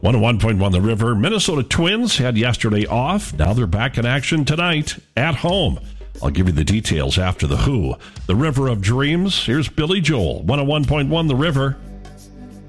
101.1 The River. Minnesota Twins had yesterday off. Now they're back in action tonight at home. I'll give you the details after the Who. The River of Dreams. Here's Billy Joel. 101.1 The River.